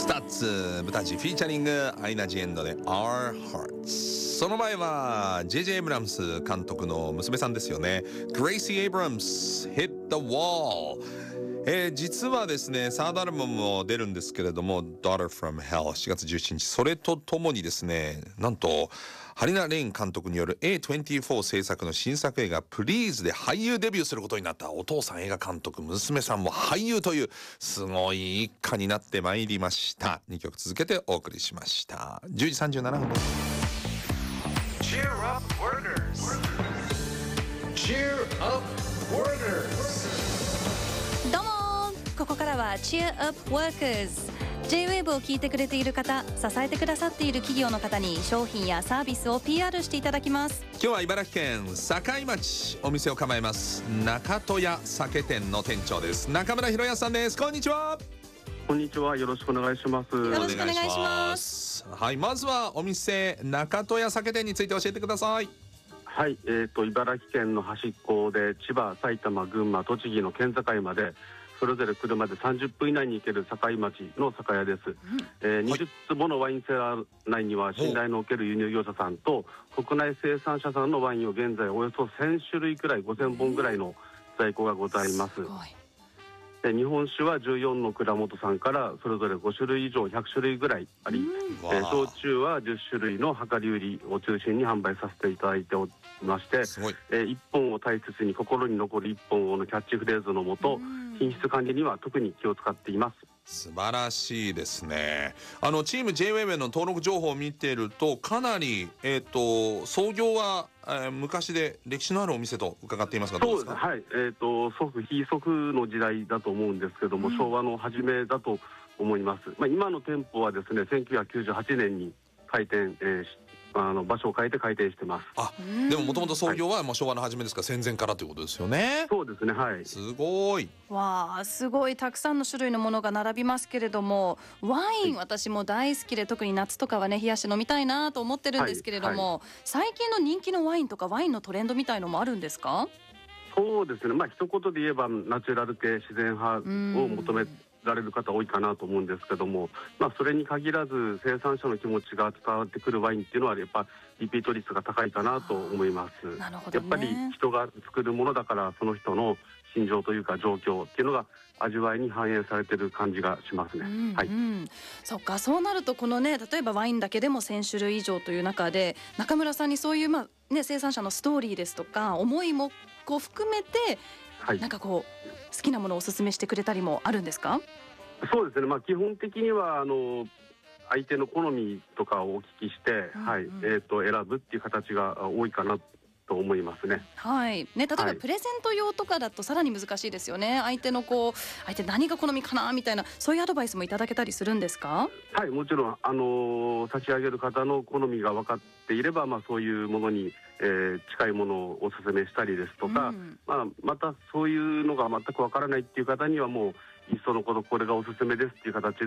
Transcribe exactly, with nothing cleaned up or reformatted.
スタッツブタチフィーチャリングアイナ・ジ・エンドで Our Hearts。 その前は ジェイジェイ エイブラムス監督の娘さんですよね。グレイシー・エイブラムス Hit the Wall。えー、実はですねサードアルバムも出るんですけれども Daughter from Hell しちがつじゅうしちにち、それとともにですねなんとハリナ・レイン監督による エーにじゅうよん 制作の新作映画 Please で俳優デビューすることになったお父さん映画監督、娘さんも俳優というすごい一家になってまいりました。にきょく続けてお送りしました。じゅうじさんじゅうななふんです。 Cheer up workers. Cheer up workers. どうもここからは Cheer Up Workers。 ジェイウェーブ を聞いてくれている方、支えてくださっている企業の方に商品やサービスを ピーアール していただきます。 今日は茨城県境町お店を構えます中戸屋酒店の店長です。中村博康さんです。こんにちは。 こんにちは、よろしくお願いします。 よろしくお願いします。 はい、まずはお店中戸屋酒店について教えてください。 はい、えーと茨城県の端っこで千葉、埼玉、群馬、栃木の県境までそれぞれ車でさんじゅっぷん以内に行ける境町の酒屋です。うん、えー、にじゅっつぼのワインセラー内には信頼のおける輸入業者さんと国内生産者さんのワインを現在およそせんしゅるいくらい、ごせんぼんぐらいの在庫がございます。 すごい。 で日本酒はじゅうよんの蔵元さんからそれぞれごしゅるい以上ひゃくしゅるいぐらいあり、えー、焼酎はじゅっしゅるいの量り売りを中心に販売させていただいておりまして、えー、いっぽんを大切に心に残るいっぽんをのキャッチフレーズのもと品質管理には特に気を使っています。 素晴らしいですね。あのチーム ジェイウェイウェイ の登録情報を見ているとかなり、えー、と創業は、えー、昔で歴史のあるお店と伺っていますが、どうですか？ そうです、はい、えー、と祖父ひい祖父の時代だと思うんですけども、うん、昭和の初めだと思います。まあ、今の店舗はですねせんきゅうひゃくきゅうじゅうはちねんに開店、えーあの場所を変えて開店してます。 あ、でももともと創業はもう昭和の初めですから戦前からということですよね。 そうですね、はい。 すごい。 わあ、すごいたくさんの種類のものが並びますけれども、ワイン、はい、私も大好きで特に夏とかはね冷やして飲みたいなと思ってるんですけれども、はいはい、最近の人気のワインとかワインのトレンドみたいのもあるんですか？ そうですね、まあ一言で言えばナチュラル系、自然派を求められる方多いかなと思うんですけども、まあ、それに限らず生産者の気持ちが伝わってくるワインっていうのはやっぱリピート率が高いかなと思います。 なるほどね、 やっぱり人が作るものだからその人の心情というか状況っていうのが味わいに反映されてる感じがしますね。 うんうん、 はい、 そっか、そうなるとこのね例えばワインだけでもせんしゅるい以上という中で中村さんにそういう、まあね、生産者のストーリーですとか思いもこう含めて、はい、なんかこう好きなものをおすすめしてくれたりもあるんですか？ そうですね、まあ、基本的にはあの相手の好みとかをお聞きして、うんうん、はい、えー、と選ぶっていう形が多いかなと思いますね。 はいね、例えばプレゼント用とかだとさらに難しいですよね。相手のこう相手何が好みかなみたいな、そういうアドバイスもいただけたりするんですか？ はい、もちろんあのー、差し上げる方の好みが分かっていれば、まあ、そういうものに、えー、近いものをおすすめしたりですとか、うん、まあ、またそういうのが全く分からないっていう方にはもういっそのことこれがおすすめですっていう形で